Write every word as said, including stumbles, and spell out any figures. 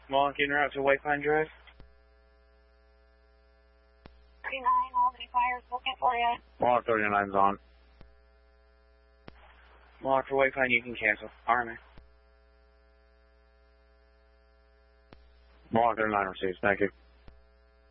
Mohawk en route to White Pine Drive. thirty-nine, Albany Fire's looking for you. Mohawk thirty-nine's on. Mohawk for White Pine, you can cancel. Army. Mohawk thirty-nine receives, thank you.